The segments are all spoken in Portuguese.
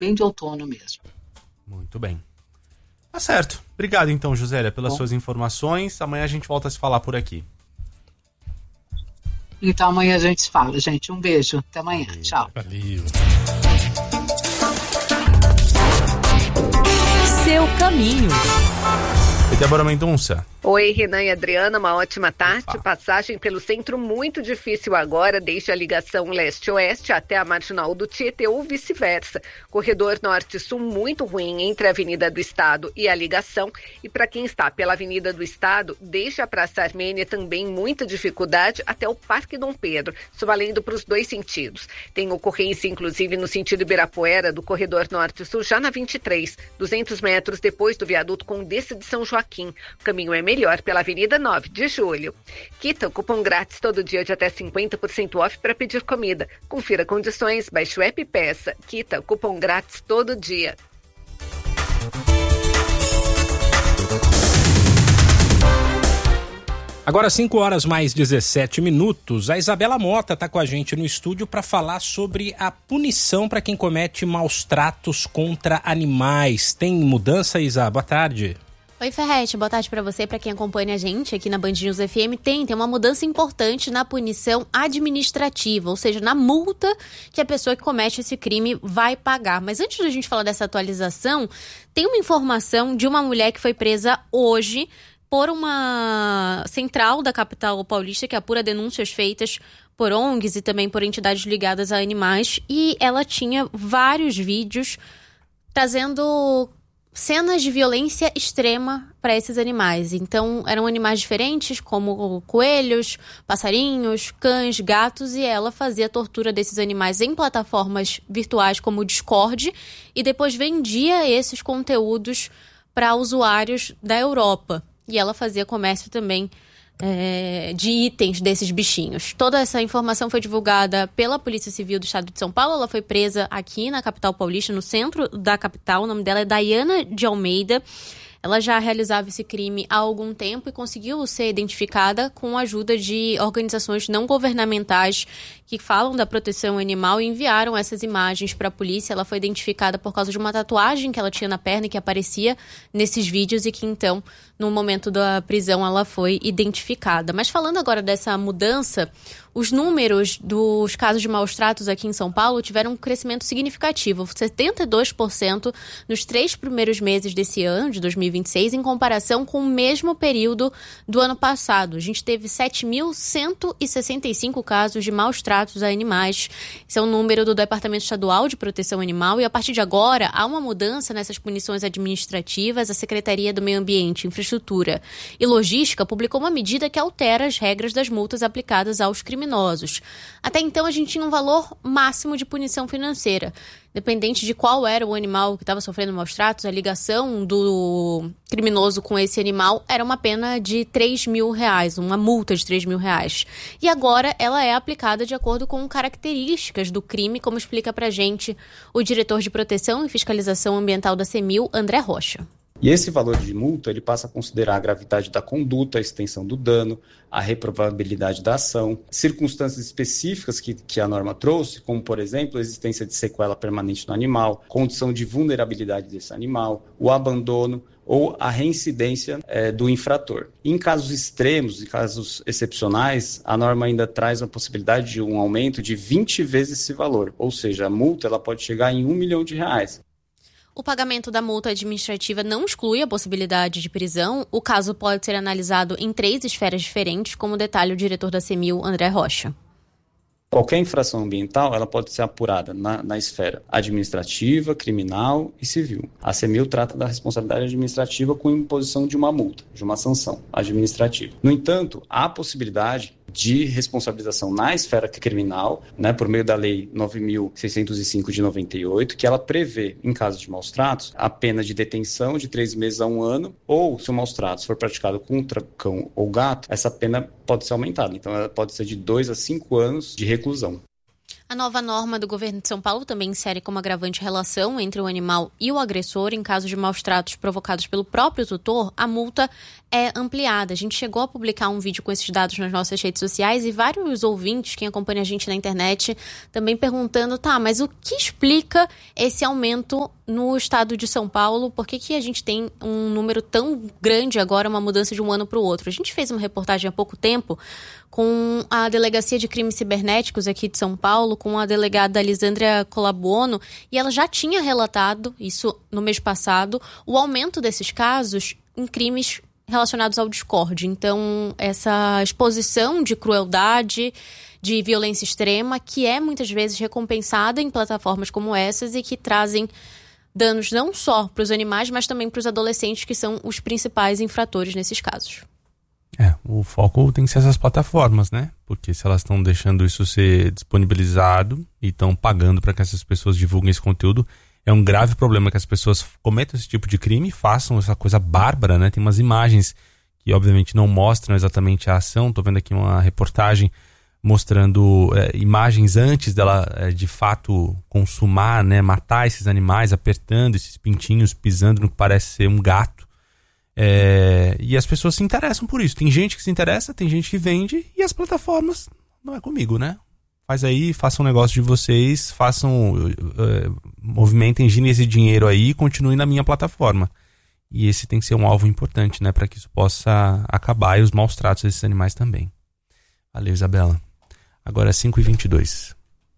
bem de outono mesmo. Muito bem. Tá certo. Obrigado então, Josélia, pelas suas informações. Amanhã a gente volta a se falar por aqui. Então amanhã a gente se fala, gente. Um beijo. Até amanhã. Valeu. Tchau. Valeu. Seu caminho. E Débora Mendonça. Oi, Renan e Adriana, uma ótima tarde. Passagem pelo centro muito difícil agora, desde a ligação leste-oeste até a marginal do Tietê ou vice-versa. Corredor norte-sul muito ruim entre a Avenida do Estado e a ligação. E para quem está pela Avenida do Estado, desde a Praça Armênia também muita dificuldade até o Parque Dom Pedro, isso valendo para os dois sentidos. Tem ocorrência, inclusive, no sentido Ibirapuera, do corredor norte-sul, já na 23, 200 metros depois do viaduto Condessa de São Joaquim. O caminho é melhor pela Avenida 9 de Julho. Quita o cupom grátis todo dia de até 50% off para pedir comida. Confira condições, baixe o app e peça. Quita o cupom grátis todo dia. Agora 5 horas mais 17 minutos. A Isabela Mota está com a gente no estúdio para falar sobre a punição para quem comete maus tratos contra animais. Tem mudança, Isa? Boa tarde. Oi, Ferrete, boa tarde para você, para quem acompanha a gente aqui na Band News FM. Tem uma mudança importante na punição administrativa, ou seja, na multa que a pessoa que comete esse crime vai pagar. Mas antes da gente falar dessa atualização, tem uma informação de uma mulher que foi presa hoje por uma central da capital paulista que apura denúncias feitas por ONGs e também por entidades ligadas a animais. E ela tinha vários vídeos trazendo cenas de violência extrema para esses animais. Então, eram animais diferentes, como coelhos, passarinhos, cães, gatos, e ela fazia a tortura desses animais em plataformas virtuais como o Discord e depois vendia esses conteúdos para usuários da Europa. E ela fazia comércio também de itens desses bichinhos. Toda essa informação foi divulgada pela Polícia Civil do Estado de São Paulo. Ela foi presa aqui na capital paulista, no centro da capital. O nome dela é Daiana de Almeida. Ela já realizava esse crime há algum tempo e conseguiu ser identificada com a ajuda de organizações não governamentais que falam da proteção animal e enviaram essas imagens para a polícia. Ela foi identificada por causa de uma tatuagem que ela tinha na perna e que aparecia nesses vídeos e que então, no momento da prisão, ela foi identificada. Mas falando agora dessa mudança, os números dos casos de maus tratos aqui em São Paulo tiveram um crescimento significativo, 72% nos 3 primeiros meses desse ano, de 2026, em comparação com o mesmo período do ano passado. A gente teve 7.165 casos de maus tratos a animais. Esse é o número do Departamento Estadual de Proteção Animal e a partir de agora há uma mudança nessas punições administrativas. A Secretaria do Meio Ambiente, Infraestrutura e Logística publicou uma medida que altera as regras das multas aplicadas aos criminosos. Até então a gente tinha um valor máximo de punição financeira. Dependente de qual era o animal que estava sofrendo maus tratos, a ligação do criminoso com esse animal era uma pena de R$3.000, uma multa de R$3.000. E agora ela é aplicada de acordo com características do crime, como explica pra gente o diretor de Proteção e Fiscalização Ambiental da CEMIL, André Rocha. E esse valor de multa, ele passa a considerar a gravidade da conduta, a extensão do dano, a reprovabilidade da ação, circunstâncias específicas que a norma trouxe, como, por exemplo, a existência de sequela permanente no animal, condição de vulnerabilidade desse animal, o abandono ou a reincidência do infrator. Em casos extremos e casos excepcionais, a norma ainda traz a possibilidade de um aumento de 20 vezes esse valor, ou seja, a multa ela pode chegar em R$1 milhão. O pagamento da multa administrativa não exclui a possibilidade de prisão. O caso pode ser analisado em 3 esferas diferentes, como detalha o diretor da CEMIL, André Rocha. Qualquer infração ambiental ela pode ser apurada na esfera administrativa, criminal e civil. A CEMIL trata da responsabilidade administrativa com imposição de uma multa, de uma sanção administrativa. No entanto, há a possibilidade de responsabilização na esfera criminal, por meio da Lei 9.605 de 98, que ela prevê, em caso de maus tratos, a pena de detenção de 3 meses a 1 ano, ou, se o maus tratos for praticado contra cão ou gato, essa pena pode ser aumentada. Então, ela pode ser de 2 a 5 anos de reclusão. A nova norma do governo de São Paulo também insere como agravante a relação entre o animal e o agressor. Em caso de maus tratos provocados pelo próprio tutor, a multa é ampliada. A gente chegou a publicar um vídeo com esses dados nas nossas redes sociais e vários ouvintes, quem acompanha a gente na internet, também perguntando, mas o que explica esse aumento no estado de São Paulo? Por que a gente tem um número tão grande agora, uma mudança de um ano para o outro? A gente fez uma reportagem há pouco tempo com a Delegacia de Crimes Cibernéticos aqui de São Paulo, com a delegada Lisandria Colabuono, e ela já tinha relatado, isso no mês passado, o aumento desses casos em crimes relacionados ao Discord. Então, essa exposição de crueldade, de violência extrema, que é muitas vezes recompensada em plataformas como essas e que trazem danos não só para os animais, mas também para os adolescentes, que são os principais infratores nesses casos. O foco tem que ser essas plataformas, né? Porque se elas estão deixando isso ser disponibilizado e estão pagando para que essas pessoas divulguem esse conteúdo, é um grave problema que as pessoas cometam esse tipo de crime e façam essa coisa bárbara, né? Tem umas imagens que obviamente não mostram exatamente a ação. Tô vendo aqui uma reportagem mostrando imagens antes dela de fato consumar, né? Matar esses animais, apertando esses pintinhos, pisando no que parece ser um gato. E as pessoas se interessam por isso. Tem gente que se interessa, tem gente que vende, e as plataformas, não é comigo, né? Faz aí, façam um negócio de vocês, movimentem, girem esse dinheiro aí e continuem na minha plataforma. E esse tem que ser um alvo importante, né? Para que isso possa acabar, e os maus tratos desses animais também. Valeu, Isabela. Agora 5h22.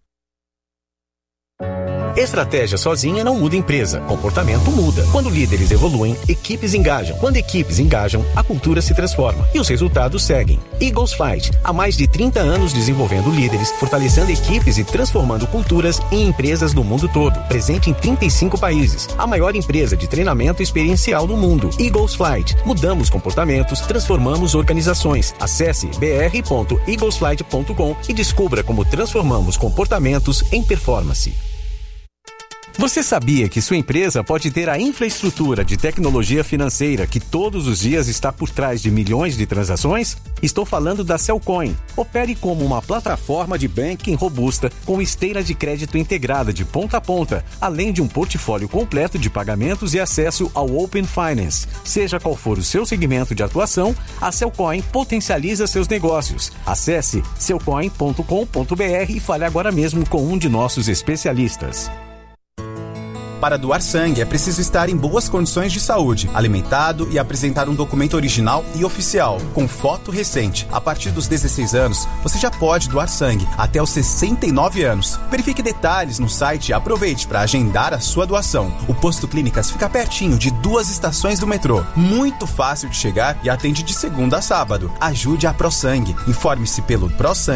Estratégia sozinha não muda empresa, comportamento muda. Quando líderes evoluem, equipes engajam. Quando equipes engajam, a cultura se transforma e os resultados seguem. Eagles Flight, há mais de 30 anos desenvolvendo líderes, fortalecendo equipes e transformando culturas em empresas do mundo todo. Presente em 35 países, a maior empresa de treinamento experiencial do mundo. Eagles Flight, mudamos comportamentos, transformamos organizações. Acesse br.eaglesflight.com e descubra como transformamos comportamentos em performance. Você sabia que sua empresa pode ter a infraestrutura de tecnologia financeira que todos os dias está por trás de milhões de transações? Estou falando da Cellcoin. Opere como uma plataforma de banking robusta com esteira de crédito integrada de ponta a ponta, além de um portfólio completo de pagamentos e acesso ao Open Finance. Seja qual for o seu segmento de atuação, a Cellcoin potencializa seus negócios. Acesse cellcoin.com.br e fale agora mesmo com um de nossos especialistas. Para doar sangue é preciso estar em boas condições de saúde, alimentado e apresentar um documento original e oficial, com foto recente. A partir dos 16 anos, você já pode doar sangue até os 69 anos. Verifique detalhes no site e aproveite para agendar a sua doação. O Posto Clínicas fica pertinho de 2 estações do metrô. Muito fácil de chegar e atende de segunda a sábado. Ajude a ProSangue. Informe-se pelo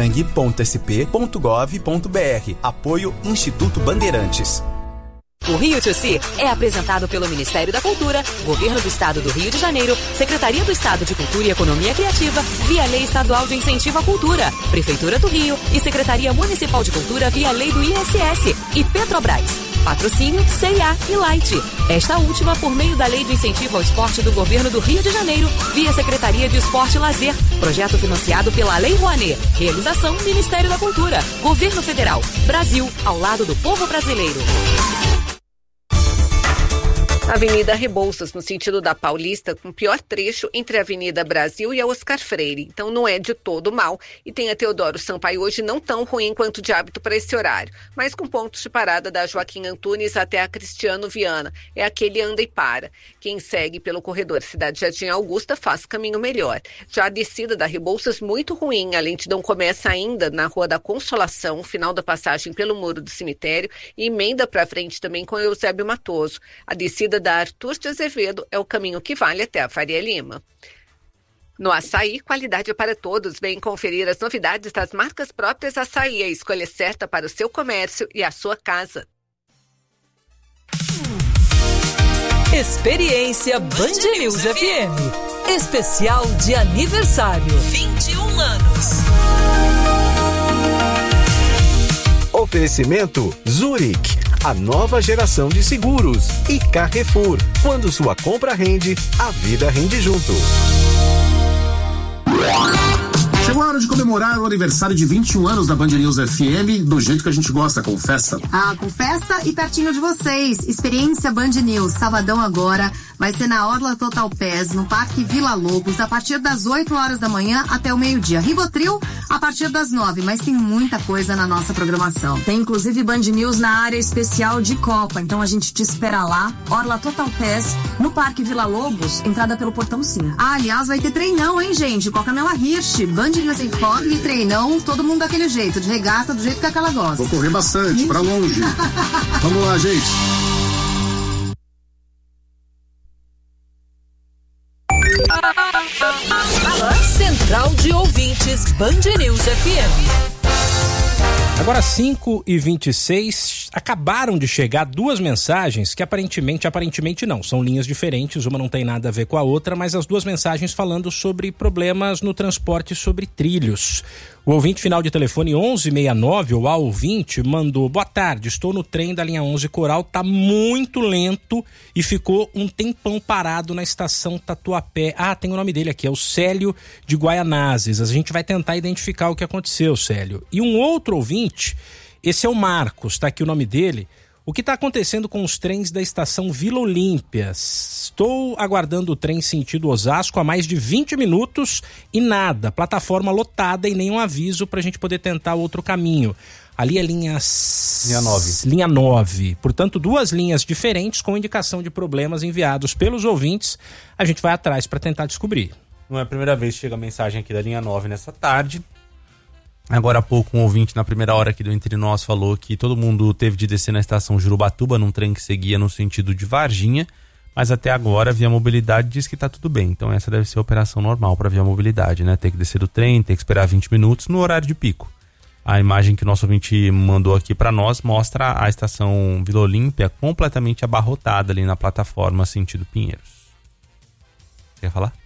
prosangue.sp.gov.br. Apoio Instituto Bandeirantes. O Rio to See é apresentado pelo Ministério da Cultura, Governo do Estado do Rio de Janeiro, Secretaria do Estado de Cultura e Economia Criativa, via Lei Estadual de Incentivo à Cultura, Prefeitura do Rio e Secretaria Municipal de Cultura via Lei do ISS e Petrobras. Patrocínio CIA e Light. Esta última por meio da Lei de Incentivo ao Esporte do Governo do Rio de Janeiro, via Secretaria de Esporte e Lazer. Projeto financiado pela Lei Rouanet. Realização Ministério da Cultura. Governo Federal. Brasil, ao lado do povo brasileiro. Avenida Rebouças, no sentido da Paulista, com pior trecho entre a Avenida Brasil e a Oscar Freire. Então não é de todo mal. E tem a Teodoro Sampaio hoje não tão ruim quanto de hábito para esse horário, mas com pontos de parada da Joaquim Antunes até a Cristiano Viana. É aquele anda e para. Quem segue pelo corredor Cidade Jardim Augusta faz caminho melhor. Já a descida da Rebouças muito ruim. A lentidão começa ainda na Rua da Consolação, final da passagem pelo Muro do Cemitério, e emenda para frente também com Eusébio Matoso. A descida da Arthur de Azevedo é o caminho que vale até a Faria Lima. No Açaí, qualidade para todos. Vem conferir as novidades das marcas próprias Açaí, a escolha certa para o seu comércio e a sua casa. Experiência Band News FM. Especial de aniversário. 21 anos. Oferecimento Zurich, a nova geração de seguros. E Carrefour, quando sua compra rende, a vida rende junto. Chegou a hora de comemorar o aniversário de 21 anos da Band News FM, do jeito que a gente gosta, com festa. Com festa e pertinho de vocês. Experiência Band News, sabadão agora, vai ser na Orla Total Pass, no Parque Vila Lobos, a partir das 8 horas da manhã até o meio-dia. Rivotril, a partir das 9, mas tem muita coisa na nossa programação. Tem inclusive Band News na área especial de Copa, então a gente te espera lá. Orla Total Pass, no Parque Vila Lobos, entrada pelo Portão 5. Aliás, vai ter treinão, hein, gente? Com a Camila Hirsch, Band News em Foco e treinão, todo mundo daquele jeito, de regaça, do jeito que aquela gosta. Vou correr bastante, pra longe. Vamos lá, gente. Central de Ouvintes, Band News FM. Agora 5h26, acabaram de chegar duas mensagens que aparentemente não, são linhas diferentes, uma não tem nada a ver com a outra, mas as duas mensagens falando sobre problemas no transporte sobre trilhos. O ouvinte final de telefone 1169, ou a ouvinte, mandou: boa tarde, estou no trem da linha 11 Coral, tá muito lento e ficou um tempão parado na estação Tatuapé. Tem o nome dele aqui, é o Célio de Guaianazes. A gente vai tentar identificar o que aconteceu, Célio. E um outro ouvinte, esse é o Marcos, tá aqui o nome dele. O que está acontecendo com os trens da estação Vila Olímpia? Estou aguardando o trem sentido Osasco há mais de 20 minutos e nada. Plataforma lotada e nenhum aviso para a gente poder tentar outro caminho. Ali é linha 9. Linha 9. Portanto, duas linhas diferentes com indicação de problemas enviados pelos ouvintes. A gente vai atrás para tentar descobrir. Não é a primeira vez que chega a mensagem aqui da linha 9 nessa tarde. Agora há pouco um ouvinte na primeira hora aqui do Entre Nós falou que todo mundo teve de descer na estação Jurubatuba num trem que seguia no sentido de Varginha, mas até agora a Via Mobilidade diz que tá tudo bem. Então essa deve ser a operação normal para Via Mobilidade, né? Ter que descer do trem, ter que esperar 20 minutos no horário de pico. A imagem que o nosso ouvinte mandou aqui para nós mostra a estação Vila Olímpia completamente abarrotada ali na plataforma sentido Pinheiros. Você quer falar?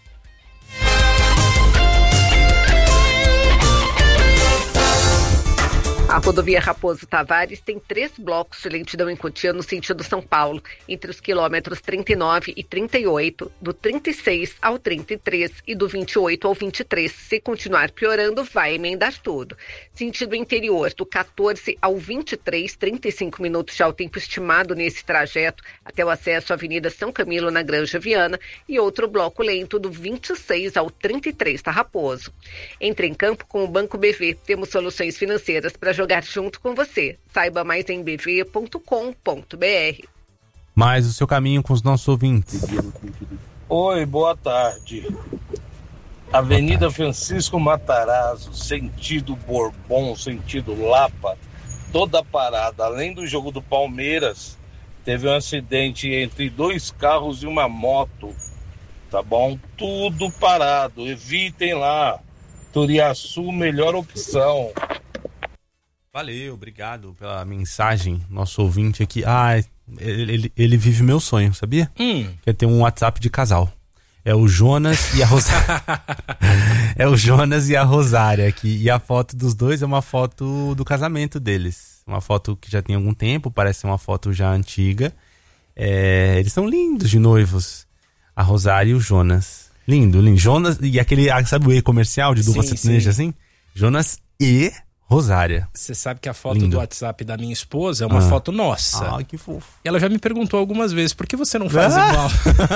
A rodovia Raposo Tavares tem 3 blocos de lentidão em Cotia no sentido São Paulo, entre os quilômetros 39 e 38, do 36 ao 33 e do 28 ao 23. Se continuar piorando, vai emendar tudo. Sentido interior, do 14 ao 23, 35 minutos já o tempo estimado nesse trajeto, até o acesso à Avenida São Camilo, na Granja Viana, e outro bloco lento do 26 ao 33 da Raposo. Entre em campo com o Banco BV. Temos soluções financeiras para jogar junto com você. Saiba mais em bv.com.br. Mais o seu caminho com os nossos ouvintes. Oi, boa tarde. Avenida Francisco Matarazzo, sentido Bourbon, sentido Lapa, toda parada. Além do jogo do Palmeiras, teve um acidente entre 2 carros e uma moto. Tá bom? Tudo parado. Evitem lá. Turiaçu, melhor opção. Valeu, obrigado pela mensagem. Nosso ouvinte aqui. Ele vive meu sonho, sabia? Quer ter um WhatsApp de casal. É o Jonas e a Rosária. É o Jonas e a Rosária aqui. E a foto dos dois é uma foto do casamento deles. Uma foto que já tem algum tempo, parece uma foto já antiga. Eles são lindos de noivos. A Rosária e o Jonas. Lindo, lindo. Jonas e aquele, sabe o E-comercial de dupla sertaneja assim? Jonas e Rosária. Você sabe que a foto do WhatsApp da minha esposa é uma foto nossa. Que fofo. E ela já me perguntou algumas vezes, por que você não faz igual?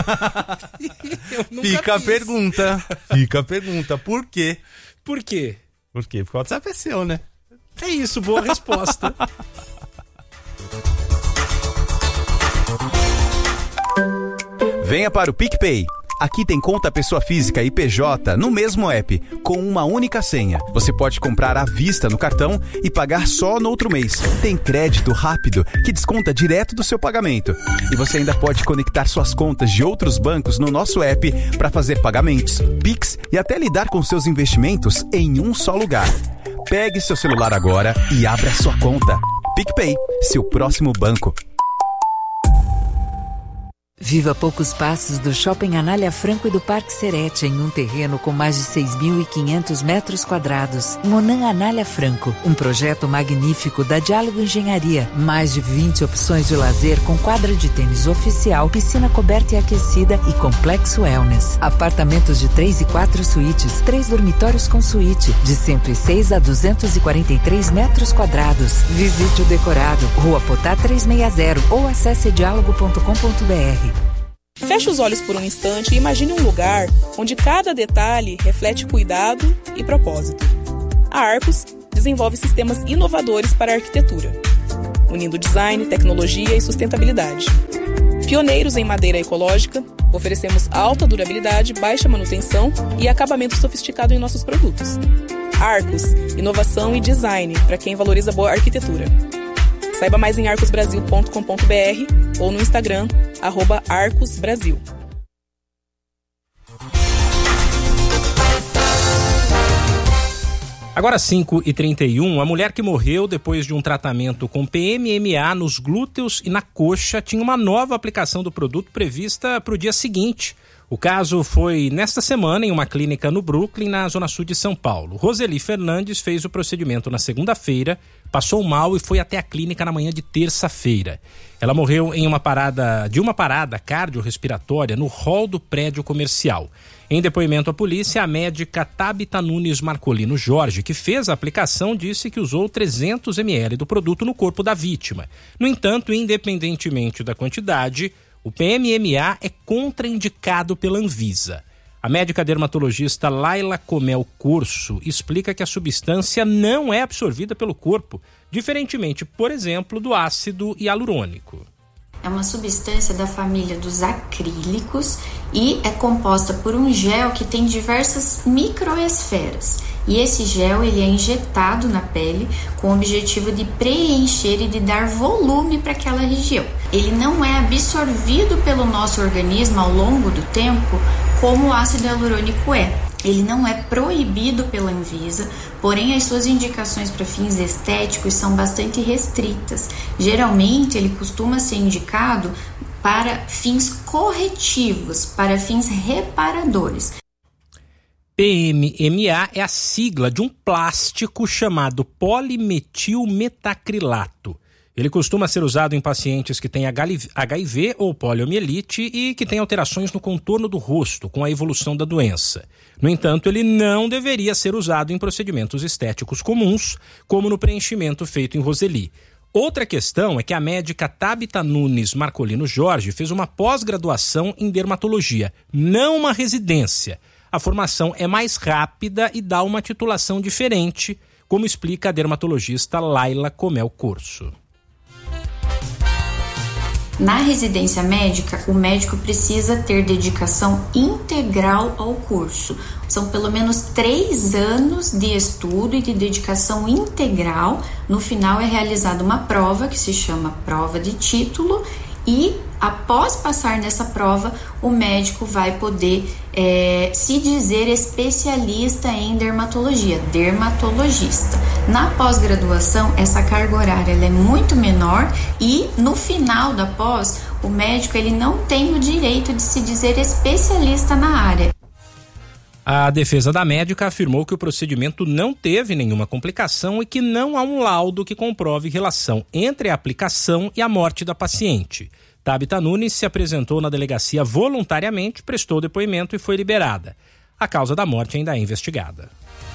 Fica a pergunta. Fica a pergunta. Por quê? Por quê? Por quê? Porque o WhatsApp é seu, né? É isso, boa resposta. Venha para o PicPay. Aqui tem conta pessoa física e PJ no mesmo app, com uma única senha. Você pode comprar à vista no cartão e pagar só no outro mês. Tem crédito rápido que desconta direto do seu pagamento. E você ainda pode conectar suas contas de outros bancos no nosso app para fazer pagamentos, Pix e até lidar com seus investimentos em um só lugar. Pegue seu celular agora e abra sua conta. PicPay, seu próximo banco. Viva a poucos passos do Shopping Anália Franco e do Parque Serete, em um terreno com mais de 6.500 metros quadrados. Monan Anália Franco, um projeto magnífico da Diálogo Engenharia. Mais de 20 opções de lazer com quadra de tênis oficial, piscina coberta e aquecida e complexo wellness. Apartamentos de 3 e 4 suítes, 3 dormitórios com suíte, de 106 a 243 metros quadrados. Visite o decorado, Rua Potá 360 ou acesse diálogo.com.br. Feche os olhos por um instante e imagine um lugar onde cada detalhe reflete cuidado e propósito. A Arcos desenvolve sistemas inovadores para a arquitetura, unindo design, tecnologia e sustentabilidade. Pioneiros em madeira ecológica, oferecemos alta durabilidade, baixa manutenção e acabamento sofisticado em nossos produtos. Arcos, inovação e design para quem valoriza boa arquitetura. Saiba mais em arcosbrasil.com.br ou no Instagram, @arcosbrasil. Agora 5h31, a mulher que morreu depois de um tratamento com PMMA nos glúteos e na coxa tinha uma nova aplicação do produto prevista para o dia seguinte. O caso foi nesta semana em uma clínica no Brooklyn, na zona sul de São Paulo. Roseli Fernandes fez o procedimento na segunda-feira, passou mal e foi até a clínica na manhã de terça-feira. Ela morreu em uma parada cardiorrespiratória no hall do prédio comercial. Em depoimento à polícia, a médica Tabita Nunes Marcolino Jorge, que fez a aplicação, disse que usou 300 ml do produto no corpo da vítima. No entanto, independentemente da quantidade, o PMMA é contraindicado pela Anvisa. A médica dermatologista Laila Comel Corso explica que a substância não é absorvida pelo corpo, diferentemente, por exemplo, do ácido hialurônico. É uma substância da família dos acrílicos e é composta por um gel que tem diversas microesferas. E esse gel ele é injetado na pele com o objetivo de preencher e de dar volume para aquela região. Ele não é absorvido pelo nosso organismo ao longo do tempo como o ácido hialurônico é. Ele não é proibido pela Anvisa, porém as suas indicações para fins estéticos são bastante restritas. Geralmente ele costuma ser indicado para fins corretivos, para fins reparadores. PMMA é a sigla de um plástico chamado polimetilmetacrilato. Ele costuma ser usado em pacientes que têm HIV ou poliomielite e que têm alterações no contorno do rosto com a evolução da doença. No entanto, ele não deveria ser usado em procedimentos estéticos comuns, como no preenchimento feito em Roseli. Outra questão é que a médica Tabita Nunes Marcolino Jorge fez uma pós-graduação em dermatologia, não uma residência. A formação é mais rápida e dá uma titulação diferente, como explica a dermatologista Laila Comel Corso. Na residência médica, o médico precisa ter dedicação integral ao curso. São pelo menos 3 anos de estudo e de dedicação integral. No final é realizada uma prova que se chama prova de título e após passar nessa prova, o médico vai poder se dizer especialista em dermatologia, dermatologista. Na pós-graduação, essa carga horária ela é muito menor e no final da pós, o médico ele não tem o direito de se dizer especialista na área. A defesa da médica afirmou que o procedimento não teve nenhuma complicação e que não há um laudo que comprove relação entre a aplicação e a morte da paciente. Tabita Nunes se apresentou na delegacia voluntariamente, prestou depoimento e foi liberada. A causa da morte ainda é investigada.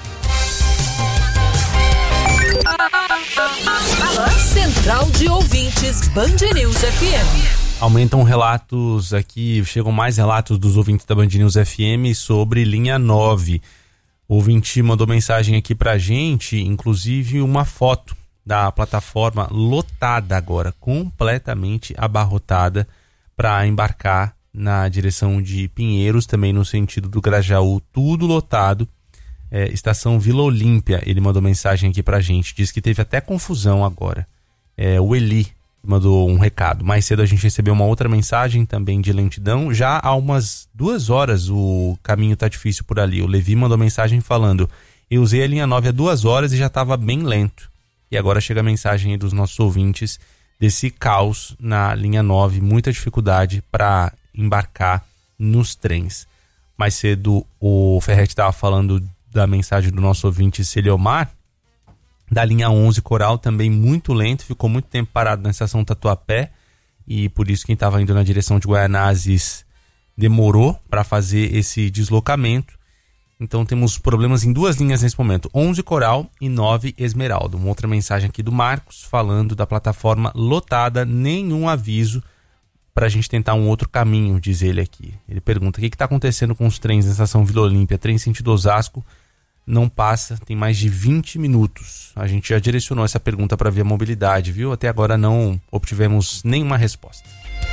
Central de Ouvintes, Band News FM. Aumentam relatos aqui, chegam mais relatos dos ouvintes da Band News FM sobre linha 9. O ouvinte mandou mensagem aqui pra gente, inclusive uma foto da plataforma lotada agora, completamente abarrotada para embarcar na direção de Pinheiros, também no sentido do Grajaú, tudo lotado. Estação Vila Olímpia, ele mandou mensagem aqui pra gente, diz que teve até confusão agora. O Eli mandou um recado. Mais cedo a gente recebeu uma outra mensagem também de lentidão. Já há umas 2 horas o caminho tá difícil por ali. O Levi mandou mensagem falando: eu usei a linha 9 há 2 horas e já estava bem lento. E agora chega a mensagem aí dos nossos ouvintes desse caos na linha 9, muita dificuldade para embarcar nos trens. Mais cedo o Ferretti estava falando da mensagem do nosso ouvinte Celiomar, da linha 11 Coral, também muito lento, ficou muito tempo parado na estação Tatuapé, e por isso quem estava indo na direção de Guaianazes demorou para fazer esse deslocamento. Então temos problemas em duas linhas nesse momento, 11 Coral e 9 Esmeralda. Uma outra mensagem aqui do Marcos, falando da plataforma lotada, nenhum aviso para a gente tentar um outro caminho, diz ele aqui. Ele pergunta, o que está acontecendo com os trens na estação Vila Olímpia? Trem sentido Osasco não passa, tem mais de 20 minutos. A gente já direcionou essa pergunta para a Via Mobilidade, viu? Até agora não obtivemos nenhuma resposta.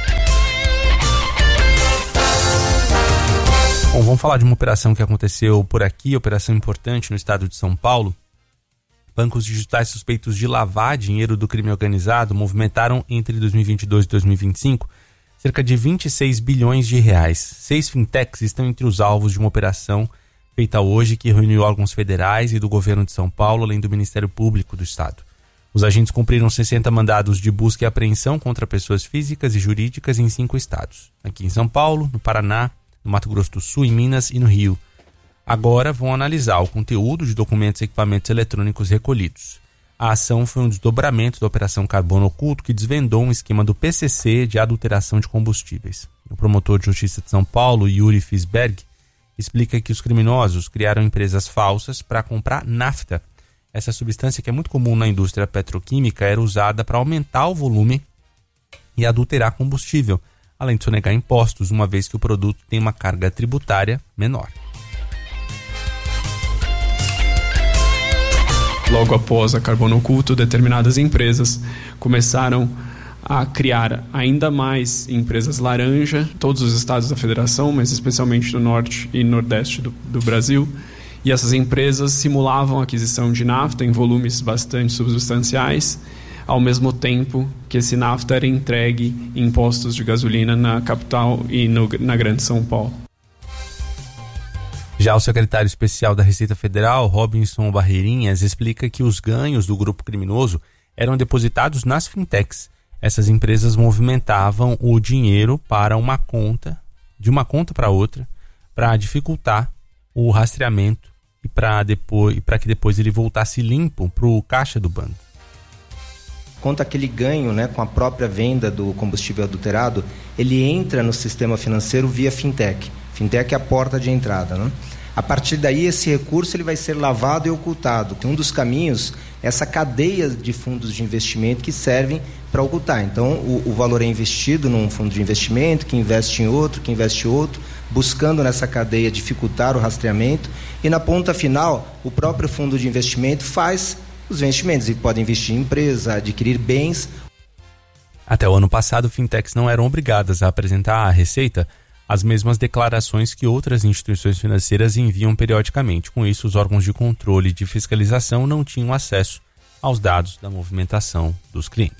Bom, vamos falar de uma operação que aconteceu por aqui, operação importante no estado de São Paulo. Bancos digitais suspeitos de lavar dinheiro do crime organizado movimentaram entre 2022 e 2025 cerca de 26 bilhões de reais. 6 fintechs estão entre os alvos de uma operação feita hoje que reuniu órgãos federais e do governo de São Paulo, além do Ministério Público do Estado. Os agentes cumpriram 60 mandados de busca e apreensão contra pessoas físicas e jurídicas em 5 estados. Aqui em São Paulo, no Paraná, no Mato Grosso do Sul, em Minas e no Rio. Agora vão analisar o conteúdo de documentos e equipamentos eletrônicos recolhidos. A ação foi um desdobramento da Operação Carbono Oculto, que desvendou um esquema do PCC de adulteração de combustíveis. O promotor de justiça de São Paulo, Yuri Fisberg, explica que os criminosos criaram empresas falsas para comprar nafta. Essa substância, que é muito comum na indústria petroquímica, era usada para aumentar o volume e adulterar combustível, além de sonegar impostos, uma vez que o produto tem uma carga tributária menor. Logo após a Carbono Oculto, determinadas empresas começaram a criar ainda mais empresas laranja, todos os estados da federação, mas especialmente do norte e nordeste do Brasil. E essas empresas simulavam a aquisição de nafta em volumes bastante substanciais, ao mesmo tempo que esse nafta era entregue em postos de gasolina na capital e na Grande São Paulo. Já o secretário especial da Receita Federal, Robinson Barreirinhas, explica que os ganhos do grupo criminoso eram depositados nas fintechs. Essas empresas movimentavam o dinheiro para uma conta, de uma conta para outra, para dificultar o rastreamento e para que depois ele voltasse limpo para o caixa do banco. Quanto aquele ganho, com a própria venda do combustível adulterado, ele entra no sistema financeiro via fintech. Fintech é a porta de entrada, A partir daí, esse recurso ele vai ser lavado e ocultado. Um dos caminhos é essa cadeia de fundos de investimento que servem para ocultar. Então, o valor é investido num fundo de investimento, que investe em outro, que investe em outro, buscando nessa cadeia dificultar o rastreamento. E na ponta final, o próprio fundo de investimento faz os investimentos e pode investir em empresa, adquirir bens. Até o ano passado, fintechs não eram obrigadas a apresentar à Receita as mesmas declarações que outras instituições financeiras enviam periodicamente. Com isso, os órgãos de controle e de fiscalização não tinham acesso aos dados da movimentação dos clientes.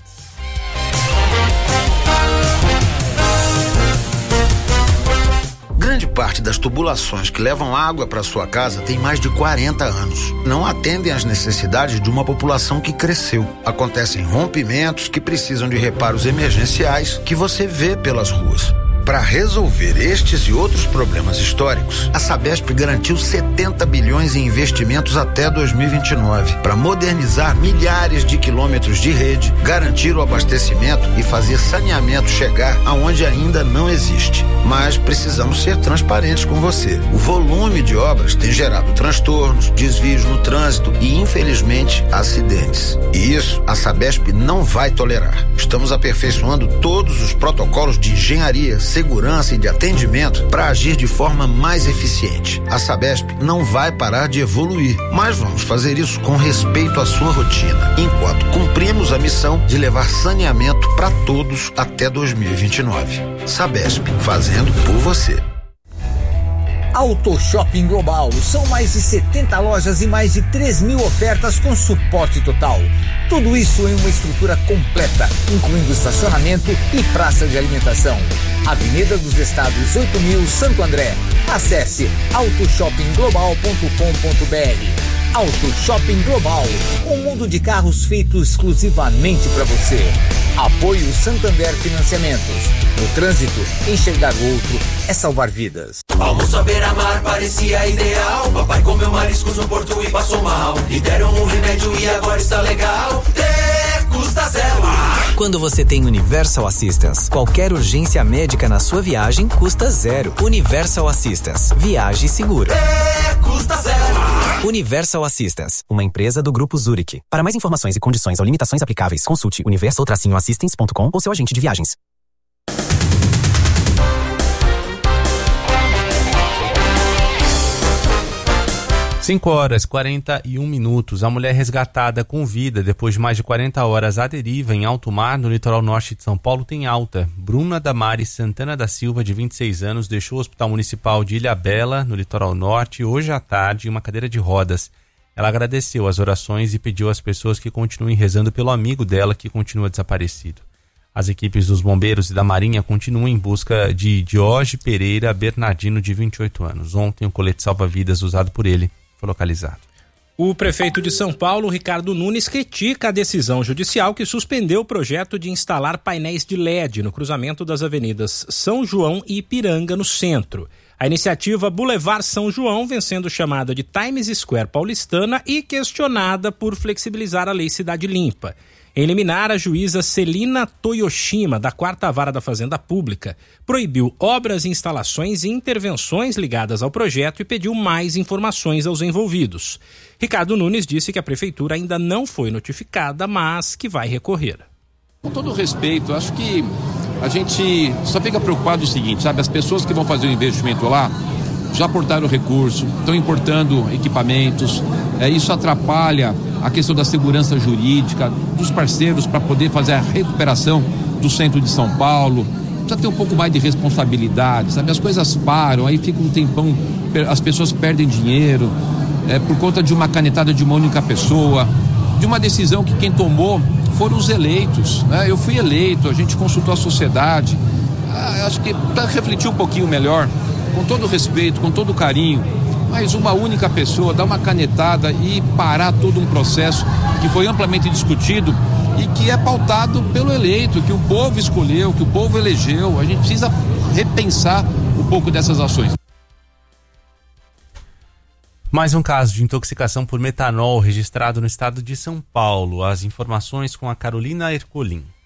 Grande parte das tubulações que levam água para sua casa tem mais de 40 anos. Não atendem às necessidades de uma população que cresceu. Acontecem rompimentos que precisam de reparos emergenciais que você vê pelas ruas. Para resolver estes e outros problemas históricos, a Sabesp garantiu 70 bilhões em investimentos até 2029 para modernizar milhares de quilômetros de rede, garantir o abastecimento e fazer saneamento chegar aonde ainda não existe. Mas precisamos ser transparentes com você. O volume de obras tem gerado transtornos, desvios no trânsito e, infelizmente, acidentes. E isso a Sabesp não vai tolerar. Estamos aperfeiçoando todos os protocolos de engenharia, segurança e de atendimento para agir de forma mais eficiente. A Sabesp não vai parar de evoluir, mas vamos fazer isso com respeito à sua rotina, enquanto cumprimos a missão de levar saneamento para todos até 2029. Sabesp, fazendo por você. Auto Shopping Global. São mais de 70 lojas e mais de 3.000 ofertas com suporte total. Tudo isso em uma estrutura completa, incluindo estacionamento e praça de alimentação. Avenida dos Estados 8.000, Santo André. Acesse autoshoppingglobal.com.br. Auto Shopping Global, um mundo de carros feito exclusivamente para você. Apoio Santander Financiamentos. No trânsito, enxergar o outro é salvar vidas. Almoço à beira-mar parecia ideal. Papai comeu mariscos no porto e passou mal. E deram um remédio e agora está legal. Custa zero. Quando você tem Universal Assistance, qualquer urgência médica na sua viagem custa zero. Universal Assistance. Viaje seguro. Custa zero. Universal Assistance, uma empresa do Grupo Zurich. Para mais informações e condições ou limitações aplicáveis, consulte universal-assistance.com ou seu agente de viagens. Cinco horas, 41 minutos. A mulher resgatada com vida depois de mais de 40 horas à deriva em alto mar no litoral norte de São Paulo tem alta. Bruna Damares Santana da Silva, de 26 anos, deixou o Hospital Municipal de Ilhabela, no litoral norte, hoje à tarde em uma cadeira de rodas. Ela agradeceu as orações e pediu às pessoas que continuem rezando pelo amigo dela que continua desaparecido. As equipes dos bombeiros e da Marinha continuam em busca de Jorge Pereira Bernardino, de 28 anos. Ontem, o colete salva-vidas usado por ele foi localizado. O prefeito de São Paulo, Ricardo Nunes, critica a decisão judicial que suspendeu o projeto de instalar painéis de LED no cruzamento das avenidas São João e Ipiranga, no centro. A iniciativa Boulevard São João vem sendo chamada de Times Square paulistana e questionada por flexibilizar a lei Cidade Limpa. Em liminar, a juíza Celina Toyoshima, da 4ª Vara da Fazenda Pública, proibiu obras, instalações e intervenções ligadas ao projeto e pediu mais informações aos envolvidos. Ricardo Nunes disse que a prefeitura ainda não foi notificada, mas que vai recorrer. Com todo respeito, acho que a gente só fica preocupado o seguinte, sabe? As pessoas que vão fazer o investimento lá já aportaram recurso, estão importando equipamentos, isso atrapalha a questão da segurança jurídica dos parceiros para poder fazer a recuperação do centro de São Paulo. Precisa ter um pouco mais de responsabilidade, sabe? As coisas param, aí fica um tempão, as pessoas perdem dinheiro por conta de uma canetada de uma única pessoa, de uma decisão que quem tomou foram os eleitos, né? Eu fui eleito, a gente consultou a sociedade, acho que para refletir um pouquinho melhor, com todo respeito, com todo carinho, mas uma única pessoa dar uma canetada e parar todo um processo que foi amplamente discutido e que é pautado pelo eleito, que o povo escolheu, que o povo elegeu. A gente precisa repensar um pouco dessas ações. Mais um caso de intoxicação por metanol registrado no estado de São Paulo. As informações com a Carolina Ercolim.